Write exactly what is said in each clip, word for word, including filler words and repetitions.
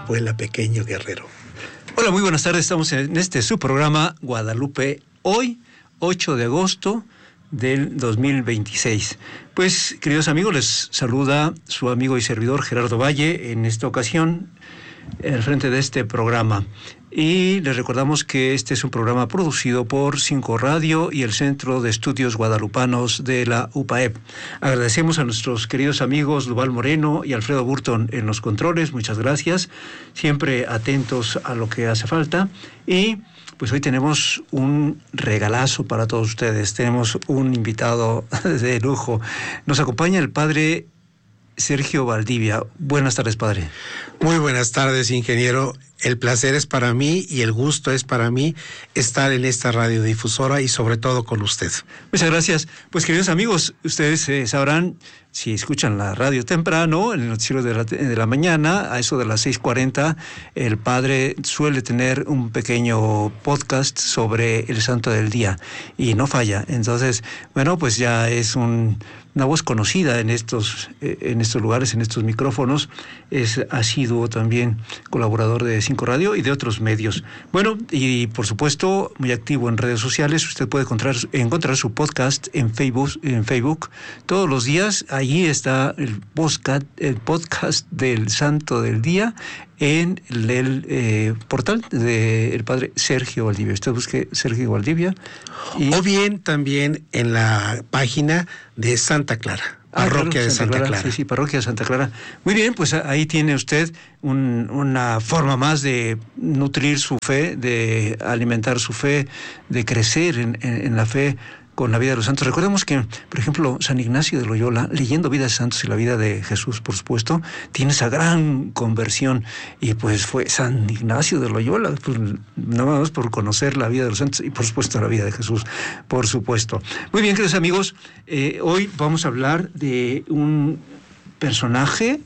vuela pequeño guerrero. Hola, muy buenas tardes. Estamos en este su programa Guadalupe hoy, ocho de agosto del dos mil veintiséis. Pues, queridos amigos, les saluda su amigo y servidor Gerardo Valle en esta ocasión al frente de este programa. Y les recordamos que este es un programa producido por Cinco Radio y el Centro de Estudios Guadalupanos de la U P A E P. Agradecemos a nuestros queridos amigos Duval Moreno y Alfredo Burton en los controles. Muchas gracias. Siempre atentos a lo que hace falta. Y pues hoy tenemos un regalazo para todos ustedes. Tenemos un invitado de lujo. Nos acompaña el padre Sergio Valdivia. Buenas tardes, padre. Muy buenas tardes, ingeniero. El placer es para mí y el gusto es para mí estar en esta radiodifusora y sobre todo con usted. Muchas gracias. Pues, queridos amigos, ustedes eh, sabrán, si escuchan la radio temprano, en el noticiero de la, de la mañana, a eso de las seis cuarenta, el padre suele tener un pequeño podcast sobre el santo del día y no falla. Entonces, bueno, pues ya es un... una voz conocida en estos, eh, en estos lugares, en estos micrófonos. Es asiduo también colaborador de Cinco Radio y de otros medios. Bueno, y por supuesto, muy activo en redes sociales. Usted puede encontrar, encontrar su podcast en Facebook, en Facebook todos los días. Allí está el podcast, el podcast del Santo del Día en el, el eh, portal del padre Sergio Valdivia. Usted busque Sergio Valdivia. Y... o bien también en la página de Santa Clara, ah, Parroquia claro, de Santa, Santa Clara. Clara. Sí, sí, Parroquia de Santa Clara. Muy bien, pues ahí tiene usted un, una forma más de nutrir su fe, de alimentar su fe, de crecer en, en, en la fe con la vida de los santos. Recordemos que, por ejemplo, San Ignacio de Loyola, leyendo Vidas de Santos y la vida de Jesús, por supuesto, tiene esa gran conversión, y pues fue San Ignacio de Loyola, pues, nada más por conocer la vida de los santos y por supuesto la vida de Jesús, por supuesto. Muy bien, queridos amigos, eh, hoy vamos a hablar de un personaje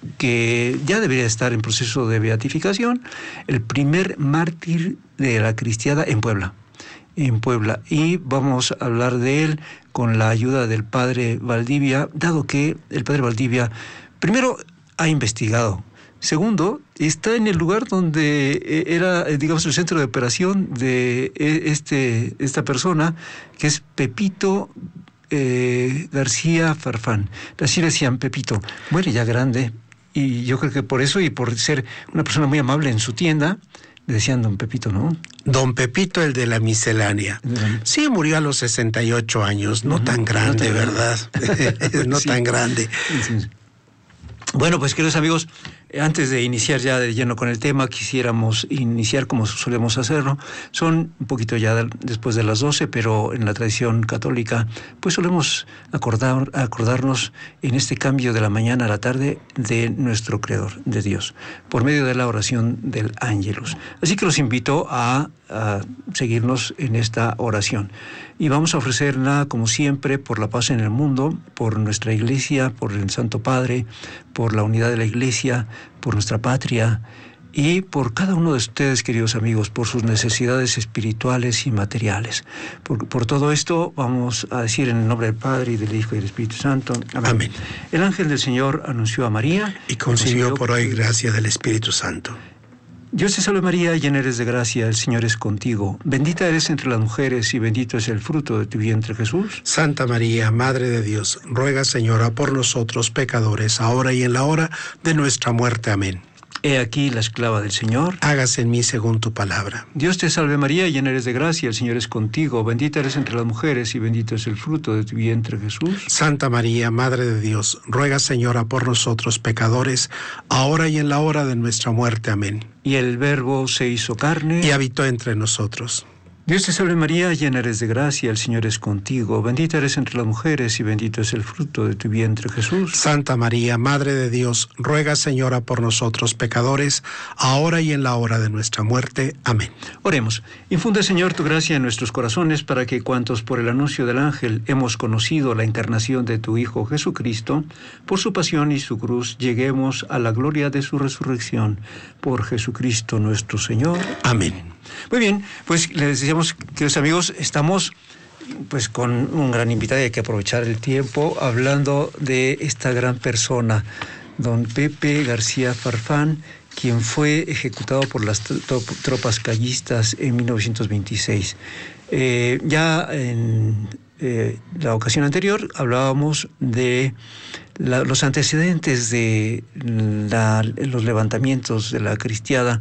que ya debería estar en proceso de beatificación, el primer mártir de la cristiada en Puebla. en Puebla, y vamos a hablar de él con la ayuda del padre Valdivia, dado que el padre Valdivia, primero, ha investigado, segundo, está en el lugar donde era, digamos, el centro de operación de este, esta persona, que es Pepito eh, García Farfán. Así le decían Pepito, muere ya grande, y yo creo que por eso, y por ser una persona muy amable en su tienda, le decían don Pepito, ¿no? Don Pepito, el de la miscelánea. Uh-huh. Sí, murió a los sesenta y ocho años, no uh-huh. tan grande, no tan ¿verdad? no sí. tan grande. Sí. Bueno, pues, queridos amigos, antes de iniciar ya de lleno con el tema, quisiéramos iniciar como solemos hacerlo. Son un poquito ya de, después de las doce, pero en la tradición católica, pues solemos acordar, acordarnos en este cambio de la mañana a la tarde de nuestro Creador, de Dios, por medio de la oración del Ángelus. Así que los invito a, a seguirnos en esta oración. Y vamos a ofrecerla, como siempre, por la paz en el mundo, por nuestra Iglesia, por el Santo Padre, por la unidad de la Iglesia, por nuestra patria y por cada uno de ustedes, queridos amigos, por sus necesidades espirituales y materiales. Por, por todo esto vamos a decir en el nombre del Padre, y del Hijo y del Espíritu Santo. Amén. Amén. El ángel del Señor anunció a María y concibió por hoy gracia del Espíritu Santo. Dios te salve María, llena eres de gracia, el Señor es contigo. Bendita eres entre las mujeres y bendito es el fruto de tu vientre, Jesús. Santa María, Madre de Dios, ruega, Señora, por nosotros pecadores, ahora y en la hora de nuestra muerte. Amén. He aquí la esclava del Señor. Hágase en mí según tu palabra. Dios te salve María, llena eres de gracia, el Señor es contigo. Bendita eres entre las mujeres y bendito es el fruto de tu vientre, Jesús. Santa María, Madre de Dios, ruega, Señora, por nosotros pecadores, ahora y en la hora de nuestra muerte. Amén. Y el Verbo se hizo carne y habitó entre nosotros. Dios te salve María, llena eres de gracia, el Señor es contigo. Bendita eres entre las mujeres y bendito es el fruto de tu vientre, Jesús. Santa María, Madre de Dios, ruega, Señora, por nosotros pecadores, ahora y en la hora de nuestra muerte. Amén. Oremos. Infunde, Señor, tu gracia en nuestros corazones para que cuantos por el anuncio del ángel hemos conocido la encarnación de tu Hijo Jesucristo, por su pasión y su cruz, lleguemos a la gloria de su resurrección. Por Jesucristo nuestro Señor. Amén. Muy bien, pues les decíamos, queridos amigos, estamos pues con un gran invitado y hay que aprovechar el tiempo hablando de esta gran persona don Pepe García Farfán, quien fue ejecutado por las tropas callistas en mil novecientos veintiséis. Eh, ya en eh, la ocasión anterior hablábamos de la, los antecedentes de la, los levantamientos de la cristiada,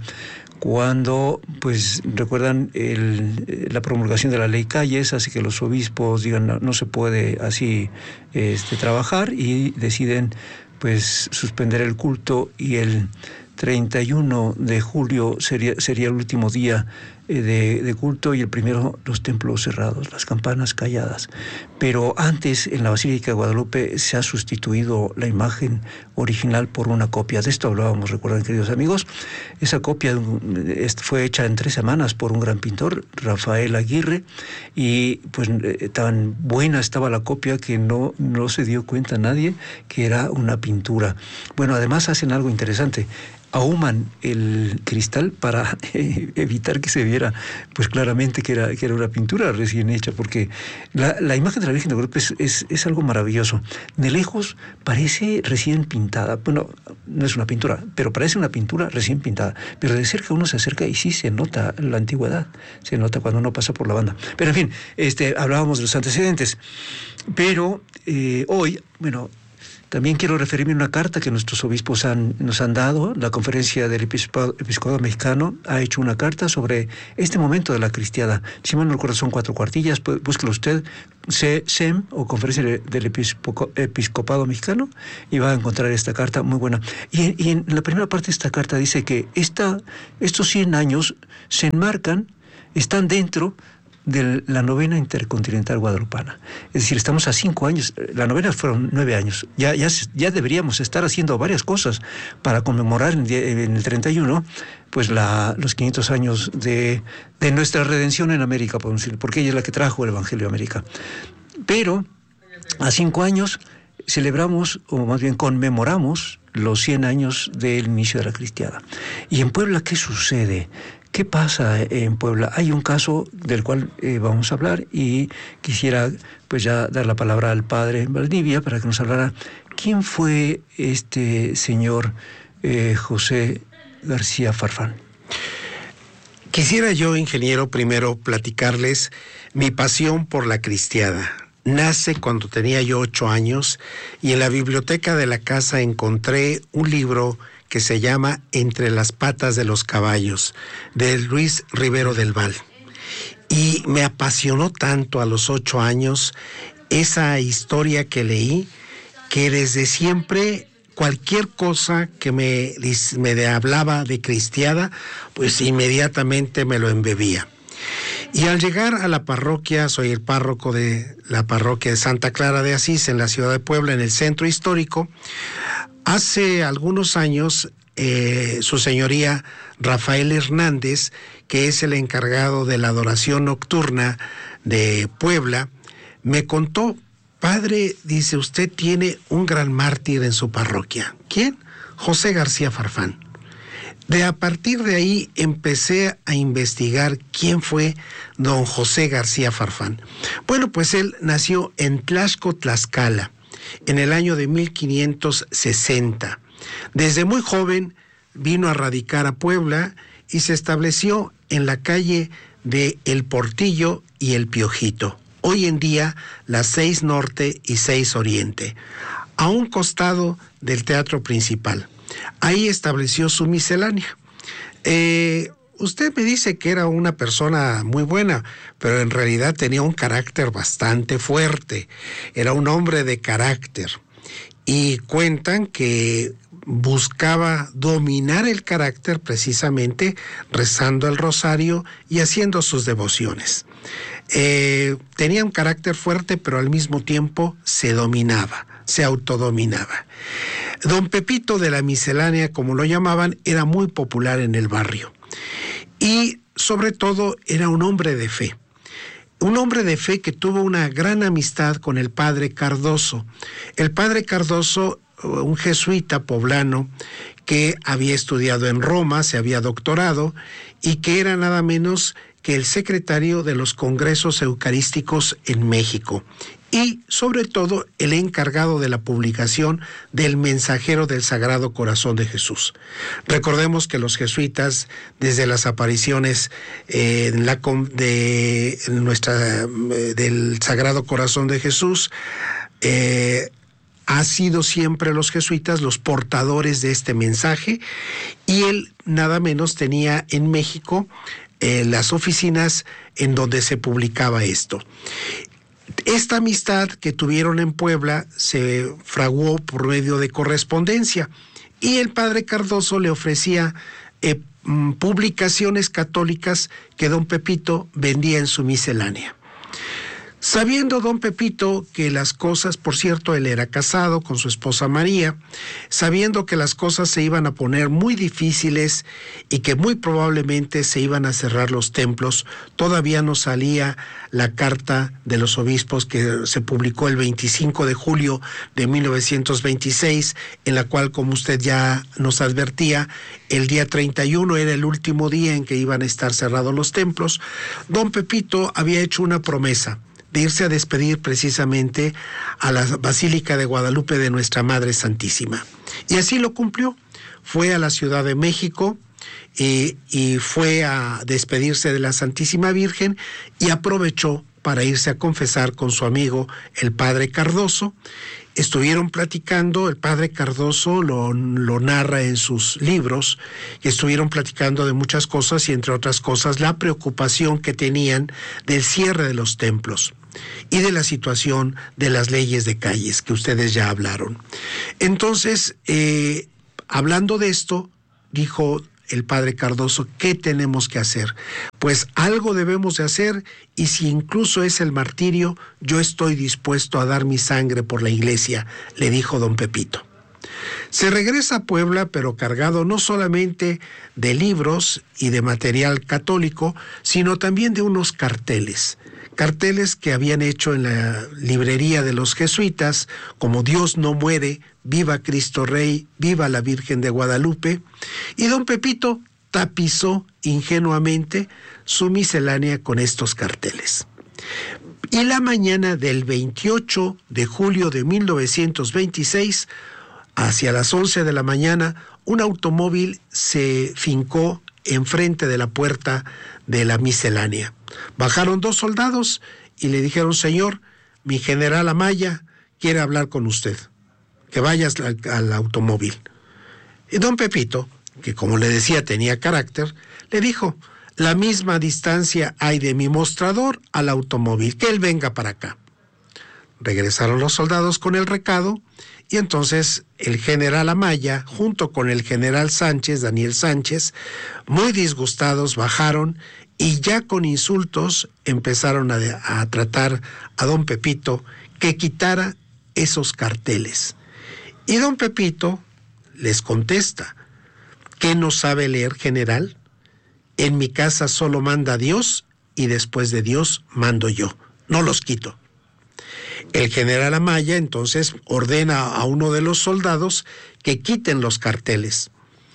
cuando, pues, recuerdan el, la promulgación de la ley Calles, así que los obispos digan no, no se puede así este, trabajar, y deciden, pues, suspender el culto, y el treinta y uno de julio sería, sería el último día eh, de, de culto, y el primero los templos cerrados, las campanas calladas. Pero antes, en la Basílica de Guadalupe, se ha sustituido la imagen original por una copia. De esto hablábamos, recuerdan, queridos amigos. Esa copia fue hecha en tres semanas por un gran pintor, Rafael Aguirre, y pues eh, tan buena estaba la copia que no, no se dio cuenta nadie que era una pintura. Bueno, además hacen algo interesante. Ahuman el cristal para eh, evitar que se viera, pues, claramente que era, que era una pintura recién hecha, porque la, la imagen de la Virgen de Guadalupe es, es, es algo maravilloso. De lejos parece recién pintada. Bueno, no es una pintura, pero parece una pintura recién pintada. Pero de cerca uno se acerca y sí se nota la antigüedad, se nota cuando uno pasa por la banda. Pero en fin, este, hablábamos de los antecedentes. Pero eh, hoy, bueno, también quiero referirme a una carta que nuestros obispos han, nos han dado. La Conferencia del Episcopado, Episcopado Mexicano ha hecho una carta sobre este momento de la cristiada. Si mal no recuerdo, son cuatro cuartillas, búsquelo usted, C E M o Conferencia del Episcopado Mexicano, y va a encontrar esta carta muy buena. Y, y en la primera parte de esta carta dice que esta, estos cien años se enmarcan, están dentro de la novena intercontinental guadalupana. Es decir, estamos a cinco años, la novena fueron nueve años, ya, ya, ya deberíamos estar haciendo varias cosas para conmemorar en, en el treinta y uno, pues la, los quinientos años de, de nuestra redención en América, podemos decir, porque ella es la que trajo el Evangelio a América. Pero a cinco años celebramos, o más bien conmemoramos, los cien años del inicio de la cristiada. Y en Puebla, ¿qué sucede? ¿Qué pasa en Puebla? Hay un caso del cual eh, vamos a hablar, y quisiera pues ya dar la palabra al padre Valdivia para que nos hablara quién fue este señor eh, José García Farfán. Quisiera yo, ingeniero, primero platicarles mi pasión por la cristiada. Nace cuando tenía yo ocho años, y en la biblioteca de la casa encontré un libro que se llama Entre las patas de los caballos, de Luis Rivero del Val. Y me apasionó tanto a los ocho años esa historia que leí, que desde siempre cualquier cosa que me, me de hablaba de cristiada, pues inmediatamente me lo embebía. Y al llegar a la parroquia, soy el párroco de la parroquia de Santa Clara de Asís, en la ciudad de Puebla, en el centro histórico. Hace algunos años, eh, su señoría Rafael Hernández, que es el encargado de la adoración nocturna de Puebla, me contó: padre, dice, usted tiene un gran mártir en su parroquia. ¿Quién? José García Farfán. De a partir de ahí empecé a investigar quién fue don José García Farfán. Bueno, pues él nació en Tlaxco, Tlaxcala, en el año de mil quinientos sesenta. Desde muy joven vino a radicar a Puebla y se estableció en la calle de El Portillo y El Piojito, hoy en día las seis Norte y seis Oriente, a un costado del Teatro Principal. Ahí estableció su miscelánea. Eh, usted me dice que era una persona muy buena, pero en realidad tenía un carácter bastante fuerte. Era un hombre de carácter. Y cuentan que buscaba dominar el carácter precisamente rezando el rosario y haciendo sus devociones. Eh, tenía un carácter fuerte, pero al mismo tiempo se dominaba, se autodominaba. Don Pepito de la Miscelánea, como lo llamaban, era muy popular en el barrio. Y sobre todo era un hombre de fe. Un hombre de fe que tuvo una gran amistad con el padre Cardoso. El padre Cardoso, un jesuita poblano que había estudiado en Roma, se había doctorado, y que era nada menos que el secretario de los congresos eucarísticos en México. y sobre todo el encargado de la publicación del Mensajero del Sagrado Corazón de Jesús. Recordemos que los jesuitas, desde las apariciones eh, en la, de nuestra, del Sagrado Corazón de Jesús, eh, ha sido siempre los jesuitas los portadores de este mensaje, y él nada menos tenía en México eh, las oficinas en donde se publicaba esto. Esta amistad que tuvieron en Puebla se fraguó por medio de correspondencia, y el padre Cardoso le ofrecía eh, publicaciones católicas que don Pepito vendía en su miscelánea. Sabiendo don Pepito que las cosas, por cierto, él era casado con su esposa María, sabiendo que las cosas se iban a poner muy difíciles y que muy probablemente se iban a cerrar los templos, todavía no salía la carta de los obispos que se publicó el veinticinco de julio de mil novecientos veintiséis, en la cual, como usted ya nos advertía, el día treinta y uno era el último día en que iban a estar cerrados los templos. Don Pepito había hecho una promesa de irse a despedir precisamente a la Basílica de Guadalupe de Nuestra Madre Santísima. Y así lo cumplió. Fue a la Ciudad de México eh, y fue a despedirse de la Santísima Virgen, y aprovechó para irse a confesar con su amigo el padre Cardoso. Estuvieron platicando, el padre Cardoso lo, lo narra en sus libros, y estuvieron platicando de muchas cosas, y entre otras cosas la preocupación que tenían del cierre de los templos y de la situación de las leyes de calles que ustedes ya hablaron. Entonces, eh, hablando de esto, dijo el padre Cardoso, ¿qué tenemos que hacer? Pues algo debemos de hacer, y si incluso es el martirio, yo estoy dispuesto a dar mi sangre por la iglesia, le dijo don Pepito. Se regresa a Puebla, pero cargado no solamente de libros y de material católico, sino también de unos carteles. Carteles que habían hecho en la librería de los jesuitas, como Dios no muere, viva Cristo Rey, viva la Virgen de Guadalupe. Y don Pepito tapizó ingenuamente su miscelánea con estos carteles. Y la mañana del veintiocho de julio de mil novecientos veintiséis, hacia las once de la mañana, un automóvil se fincó enfrente de la puerta de la miscelánea. Bajaron dos soldados y le dijeron: señor, mi general Amaya quiere hablar con usted, que vayas al, al automóvil. Y don Pepito, que como le decía tenía carácter, le dijo: la misma distancia hay de mi mostrador al automóvil, que él venga para acá. Regresaron los soldados con el recado, y entonces el general Amaya, junto con el general Sánchez, Daniel Sánchez, muy disgustados, bajaron y ya con insultos empezaron a, a tratar a don Pepito que quitara esos carteles. Y don Pepito les contesta: ¿qué no sabe leer, general? En mi casa solo manda Dios, y después de Dios mando yo, no los quito. El general Amaya entonces ordena a uno de los soldados que quiten los carteles.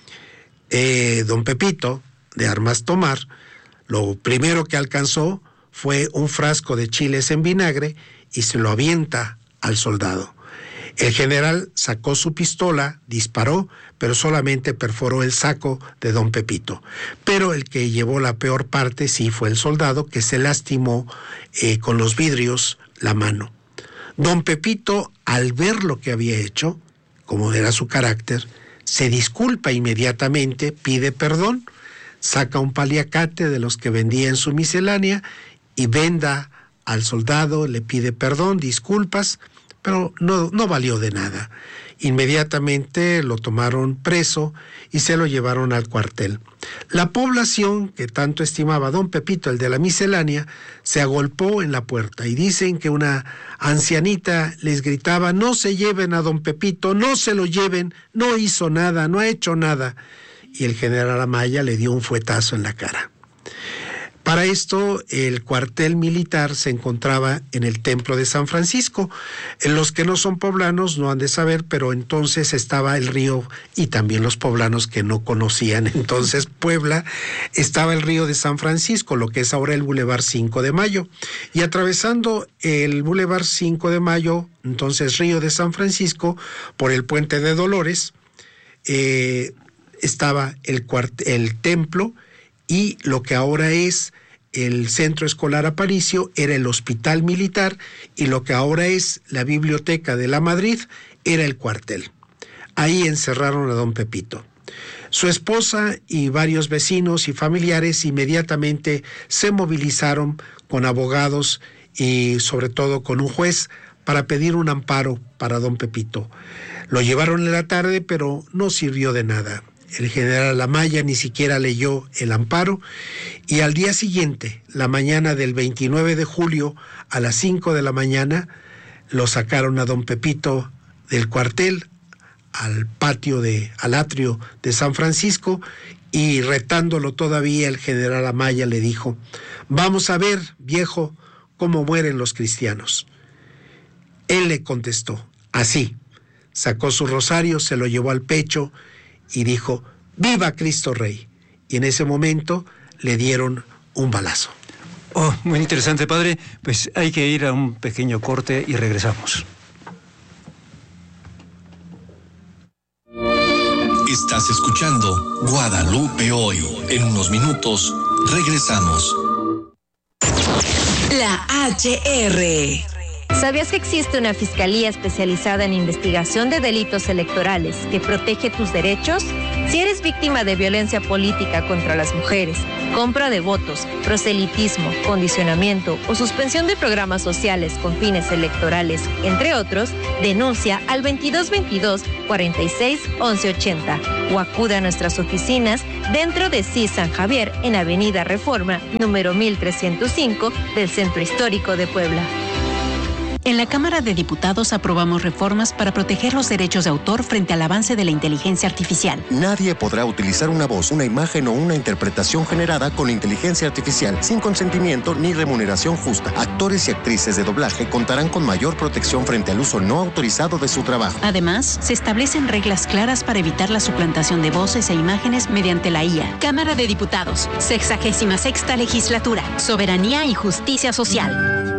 Eh, don Pepito, de armas tomar, lo primero que alcanzó fue un frasco de chiles en vinagre y se lo avienta al soldado. El general sacó su pistola, disparó, pero solamente perforó el saco de don Pepito. Pero el que llevó la peor parte sí fue el soldado, que se lastimó eh, con los vidrios la mano. Don Pepito, al ver lo que había hecho, como era su carácter, se disculpa inmediatamente, pide perdón, saca un paliacate de los que vendía en su miscelánea y venda al soldado, le pide perdón, disculpas, pero no, no valió de nada. Inmediatamente lo tomaron preso y se lo llevaron al cuartel. La población, que tanto estimaba a don Pepito, el de la miscelánea, se agolpó en la puerta, y dicen que una ancianita les gritaba: no se lleven a don Pepito, no se lo lleven, no hizo nada, no ha hecho nada. Y el general Amaya le dio un fuetazo en la cara. Para esto, el cuartel militar se encontraba en el Templo de San Francisco. Los que no son poblanos no han de saber, pero entonces estaba el río, y también los poblanos que no conocían entonces Puebla, estaba el río de San Francisco, lo que es ahora el Boulevard cinco de Mayo. Y atravesando el Boulevard cinco de Mayo, entonces Río de San Francisco, por el Puente de Dolores, eh, estaba el, cuart- el templo, y lo que ahora es el Centro Escolar Aparicio era el Hospital Militar, y lo que ahora es la Biblioteca de la Madrid era el cuartel. Ahí encerraron a don Pepito. Su esposa y varios vecinos y familiares inmediatamente se movilizaron con abogados y sobre todo con un juez para pedir un amparo para don Pepito. Lo llevaron en la tarde, pero no sirvió de nada. El general Amaya ni siquiera leyó el amparo, y al día siguiente, la mañana del veintinueve de julio, a las cinco de la mañana, lo sacaron a don Pepito del cuartel al patio de, al atrio de San Francisco, y retándolo todavía, el general Amaya le dijo: vamos a ver, viejo, cómo mueren los cristianos. Él le contestó, así. Sacó su rosario, se lo llevó al pecho y dijo: ¡Viva Cristo Rey! Y en ese momento le dieron un balazo. Oh, muy interesante, padre. Pues hay que ir a un pequeño corte y regresamos. Estás escuchando Guadalupe Hoy. En unos minutos regresamos. La H R. ¿Sabías que existe una fiscalía especializada en investigación de delitos electorales que protege tus derechos? Si eres víctima de violencia política contra las mujeres, compra de votos, proselitismo, condicionamiento o suspensión de programas sociales con fines electorales, entre otros, denuncia al veintidós veintidós, cuarenta y seis, once ochenta o acude a nuestras oficinas dentro de C I S San Javier en Avenida Reforma, número mil trescientos cinco del Centro Histórico de Puebla. En la Cámara de Diputados aprobamos reformas para proteger los derechos de autor frente al avance de la inteligencia artificial. Nadie podrá utilizar una voz, una imagen o una interpretación generada con inteligencia artificial sin consentimiento ni remuneración justa. Actores y actrices de doblaje contarán con mayor protección frente al uso no autorizado de su trabajo. Además, se establecen reglas claras para evitar la suplantación de voces e imágenes mediante la I A. Cámara de Diputados, sexagésima sexta legislatura, soberanía y justicia social.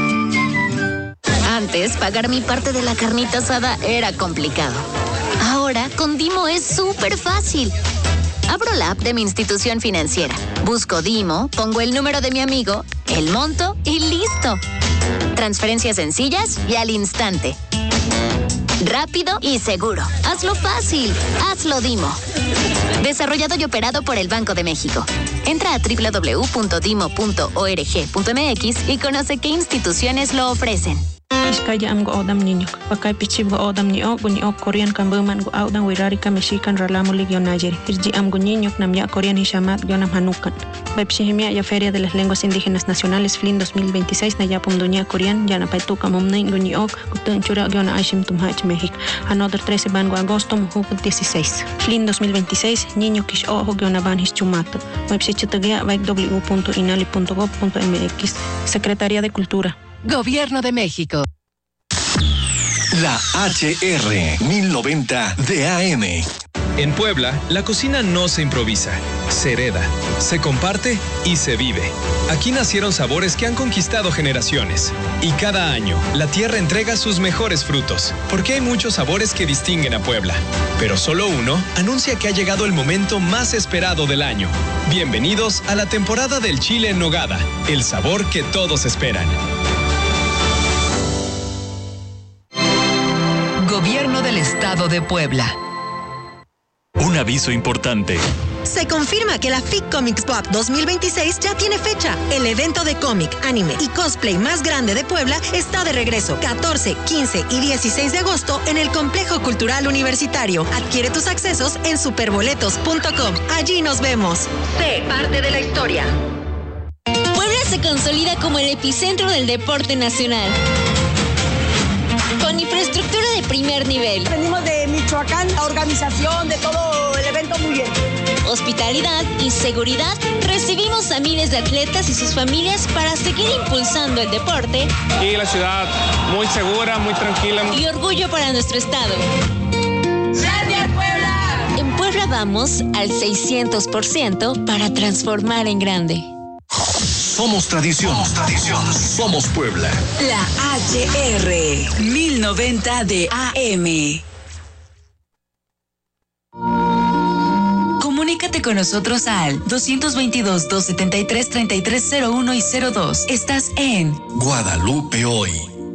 Antes, pagar mi parte de la carnita asada era complicado. Ahora, con Dimo es súper fácil. Abro la app de mi institución financiera, busco Dimo, pongo el número de mi amigo, el monto y listo. Transferencias sencillas y al instante. Rápido y seguro. Hazlo fácil. Hazlo Dimo. Desarrollado y operado por el Banco de México. Entra a doble u doble u doble u punto dimo punto org punto m x y conoce qué instituciones lo ofrecen. Iskaya am go odam ninyo. Pakai pichib go odam ni o guni o Korean kambuman go audan wirari ka Mexican ralamo ligio Nigeria. Irji am go niño nam ya Korean hishamat gionam hanukan. Bepsihimia ya Feria de las Lenguas Indígenas Nacionales F L I N dos mil veintiséis na ya pumdunia Korean ya na paituka momnei guni o gutun chura giona aishim tumhach México. Another trece ban go agosto muhu dieciséis. F L I N dos mil veintiséis niño kish o giona ban hischumato. Websichitagia vai w w w punto inali punto gov punto m x. Secretaría de Cultura. Gobierno de México. La H R mil noventa de A M. En Puebla, la cocina no se improvisa, se hereda, se comparte y se vive. Aquí nacieron sabores que han conquistado generaciones. Y cada año, la tierra entrega sus mejores frutos, porque hay muchos sabores que distinguen a Puebla. Pero solo uno anuncia que ha llegado el momento más esperado del año. Bienvenidos a la temporada del chile en nogada, el sabor que todos esperan. Gobierno del Estado de Puebla. Un aviso importante. Se confirma que la F I C Comics Pop dos mil veintiséis ya tiene fecha. El evento de cómic, anime y cosplay más grande de Puebla está de regreso. catorce, quince y dieciséis de agosto en el Complejo Cultural Universitario. Adquiere tus accesos en superboletos punto com. Allí nos vemos. Sé parte de la historia. Puebla se consolida como el epicentro del deporte nacional. Con infraestructura de primer nivel. Venimos de Michoacán, la organización de todo el evento muy bien. hospitalidad y seguridad, recibimos a miles de atletas y sus familias para seguir impulsando el deporte. Y la ciudad muy segura, muy tranquila. Y orgullo para nuestro estado. ¡Gracias, Puebla! En Puebla vamos al seiscientos por ciento para transformar en grande. Somos tradición, somos tradición, somos Puebla. La H R mil noventa de A M. Comunícate con nosotros al dos veintidós, doscientos setenta y tres, treinta y tres cero uno y cero dos. Estás en Guadalupe hoy.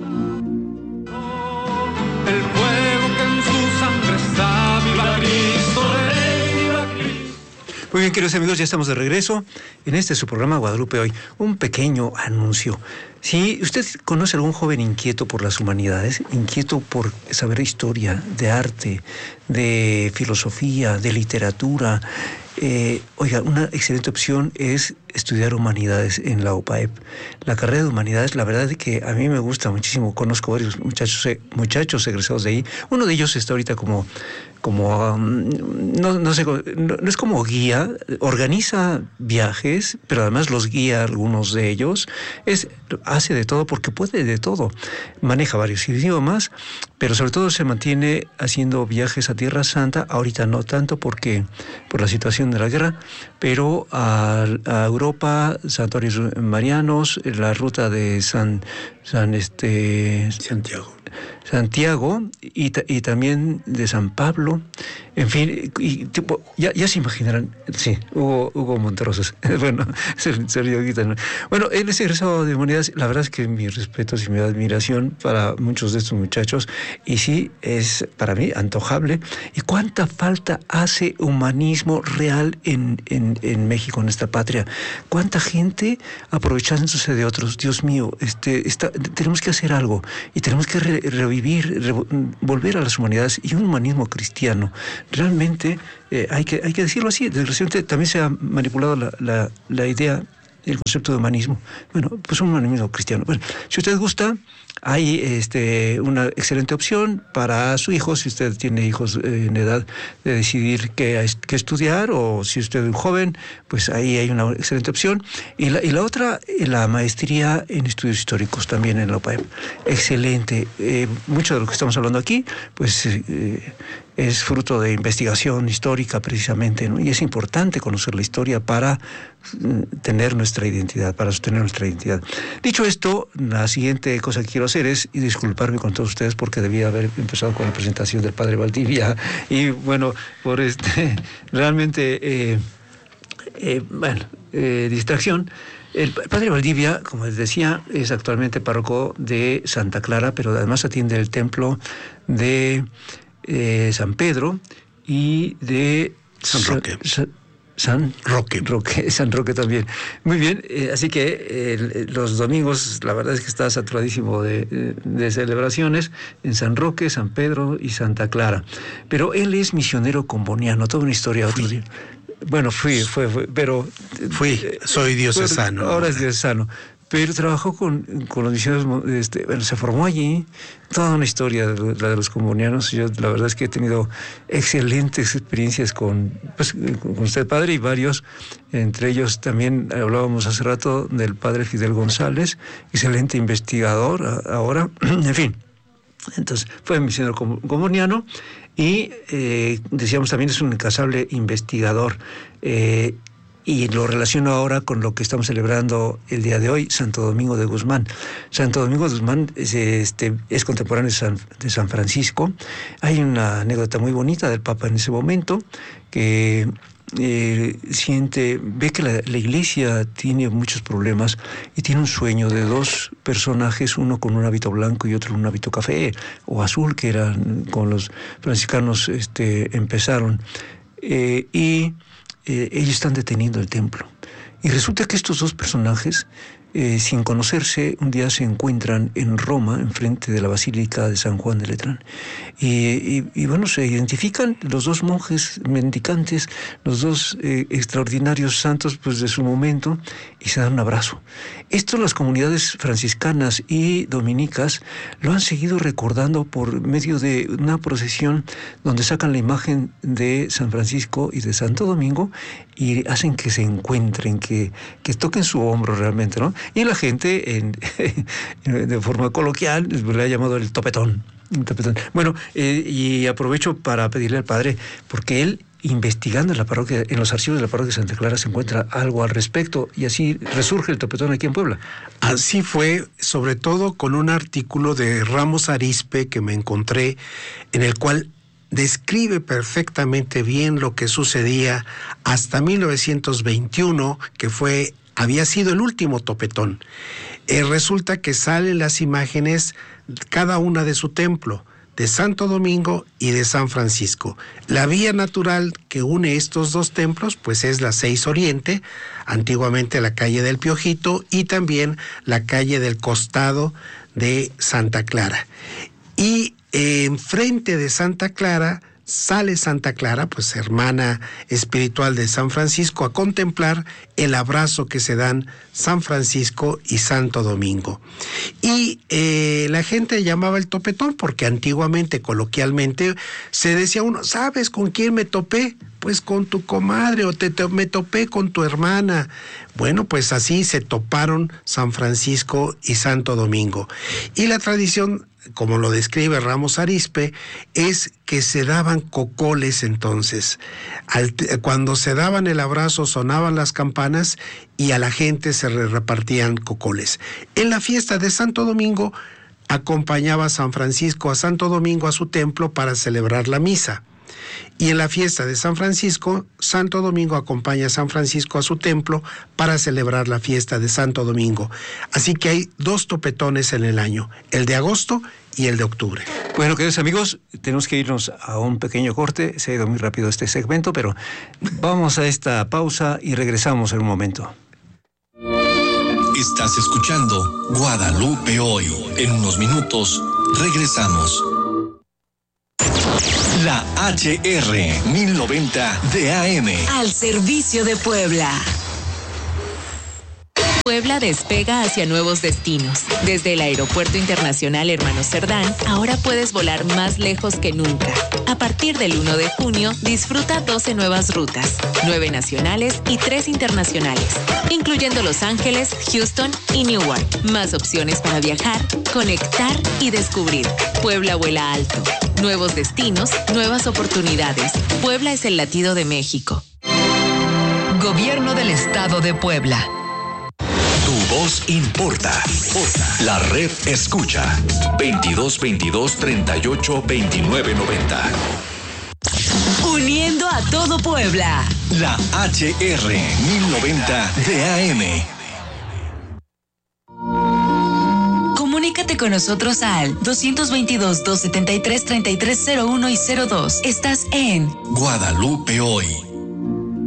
El fuego que en su sangre está, viva Cristo Rey, viva Cristo. Muy bien, queridos amigos, ya estamos de regreso en este su programa Guadalupe hoy. Un pequeño anuncio. Si usted conoce a algún joven inquieto por las humanidades, inquieto por saber historia, de arte, de filosofía, de literatura, eh, oiga, una excelente opción es estudiar humanidades en la UPAEP. La carrera de humanidades, la verdad es que a mí me gusta muchísimo. Conozco varios muchachos, muchachos egresados de ahí. Uno de ellos está ahorita como, como um, no, no sé, no, no es como guía, organiza viajes, pero además los guía algunos de ellos. Es hace de todo porque puede de todo. Maneja varios idiomas, pero sobre todo se mantiene haciendo viajes a Tierra Santa. Ahorita no tanto porque por la situación de la guerra, pero a, a Europa, santuarios marianos, la ruta de San, San este Santiago. Santiago y, y también de San Pablo, en fin, y tipo, ya, ya se imaginarán, sí, Hugo, Hugo Monterrosas, bueno, Sergio Guita. Bueno, él es egresado de humanidades, la verdad es que mi respeto y mi admiración para muchos de estos muchachos, y sí, es para mí antojable. ¿Y cuánta falta hace humanismo real en, en, en México, en nuestra patria? ¿Cuánta gente aprovechándose de otros? Dios mío, este, está, tenemos que hacer algo, y tenemos que re, revivir, re, volver a las humanidades y un humanismo cristiano. Realmente eh, hay que hay que decirlo así. Desgraciadamente también se ha manipulado la, la, la idea, el concepto de humanismo. Bueno, pues un humanismo cristiano. Bueno, si usted gusta, hay este, una excelente opción para su hijo, si usted tiene hijos eh, en edad de decidir qué, qué estudiar, o si usted es un joven, pues ahí hay una excelente opción. Y la, y la otra, la maestría en estudios históricos también en la UPAEP. Excelente. Eh, mucho de lo que estamos hablando aquí, pues eh, es fruto de investigación histórica precisamente, ¿no? Y es importante conocer la historia para tener nuestra identidad, para sostener nuestra identidad. Dicho esto, la siguiente cosa que quiero hacer es y disculparme con todos ustedes porque debía haber empezado con la presentación del Padre Valdivia y bueno, por este realmente eh, eh, bueno, eh, distracción. El Padre Valdivia, como les decía, es actualmente párroco de Santa Clara, pero además atiende el templo de eh, San Pedro y de San Roque. San, San Roque. Roque, San Roque también. Muy bien, eh, así que eh, los domingos, la verdad es que está saturadísimo de, de celebraciones en San Roque, San Pedro y Santa Clara. Pero él es misionero comboniano, toda una historia. Otro día. Bueno, fui, fue, fue, pero... Fui, soy diocesano. Ahora es diocesano. Pero trabajó con, con los misioneros, este, bueno, se formó allí, toda una historia, la de los combonianos. Yo la verdad es que he tenido excelentes experiencias con, pues, con usted, padre, y varios, entre ellos también hablábamos hace rato del padre Fidel González, excelente investigador ahora, en fin. Entonces, fue misionero comboniano y eh, decíamos también es un incansable investigador. Eh, Y lo relaciono ahora con lo que estamos celebrando el día de hoy, Santo Domingo de Guzmán. Santo Domingo de Guzmán es, este, es contemporáneo de San, de San Francisco. Hay una anécdota muy bonita del Papa en ese momento, que eh, siente, ve que la, la iglesia tiene muchos problemas y tiene un sueño de dos personajes, uno con un hábito blanco y otro con un hábito café o azul, que eran con los franciscanos este, empezaron. Eh, y... Eh, ellos están deteniendo el templo. Y resulta que estos dos personajes eh, sin conocerse, un día se encuentran en Roma, enfrente de la Basílica de San Juan de Letrán. Y, y, y bueno, se identifican los dos monjes mendicantes, los dos eh, extraordinarios santos pues, de su momento, y se dan un abrazo. Esto las comunidades franciscanas y dominicas lo han seguido recordando por medio de una procesión donde sacan la imagen de San Francisco y de Santo Domingo y hacen que se encuentren, que, que toquen su hombro realmente, ¿no? Y la gente, en, de forma coloquial, le ha llamado el topetón. Bueno, eh, y aprovecho para pedirle al padre, porque él, investigando en la parroquia, en los archivos de la parroquia de Santa Clara, se encuentra algo al respecto, y así resurge el topetón aquí en Puebla. Así fue, sobre todo con un artículo de Ramos Arizpe que me encontré, en el cual describe perfectamente bien lo que sucedía hasta mil novecientos veintiuno, que fue, había sido el último topetón. Eh, resulta que salen las imágenes, cada una de su templo, de Santo Domingo y de San Francisco. La vía natural que une estos dos templos, pues es la seis Oriente, antiguamente la calle del Piojito, y también la calle del Costado de Santa Clara. Y eh, enfrente de Santa Clara sale Santa Clara, pues hermana espiritual de San Francisco, a contemplar el abrazo que se dan San Francisco y Santo Domingo. Y eh, la gente llamaba el topetón porque antiguamente, coloquialmente, se decía uno, ¿sabes con quién me topé? Pues con tu comadre, o te, te, me topé con tu hermana. Bueno, pues así se toparon San Francisco y Santo Domingo. Y la tradición, como lo describe Ramos Arizpe, es que se daban cocoles entonces. Al, cuando se daban el abrazo sonaban las campanas y a la gente se le repartían cocoles. En la fiesta de Santo Domingo acompañaba a San Francisco a Santo Domingo a su templo para celebrar la misa. Y en la fiesta de San Francisco, Santo Domingo acompaña a San Francisco a su templo para celebrar la fiesta de Santo Domingo. Así que hay dos topetones en el año, el de agosto y el de octubre. Bueno, queridos amigos, tenemos que irnos a un pequeño corte. Se ha ido muy rápido este segmento, pero vamos a esta pausa y regresamos en un momento. Estás escuchando Guadalupe Hoy. En unos minutos regresamos. La H R mil noventa de A M. Al servicio de Puebla. Puebla despega hacia nuevos destinos. Desde el Aeropuerto Internacional Hermano Cerdán, ahora puedes volar más lejos que nunca. A partir del uno de junio, disfruta doce nuevas rutas, nueve nacionales y tres internacionales, incluyendo Los Ángeles, Houston y Newark. Más opciones para viajar, conectar y descubrir. Puebla vuela alto. Nuevos destinos, nuevas oportunidades. Puebla es el latido de México. Gobierno del Estado de Puebla. Tu voz importa. La red escucha. veintidós veintidós treinta y ocho veintinueve noventa. Uniendo a todo Puebla. La H R mil noventa de A M. Comunícate con nosotros al dos veintidós, doscientos setenta y tres, treinta y tres cero uno y cero dos. Estás en Guadalupe Hoy.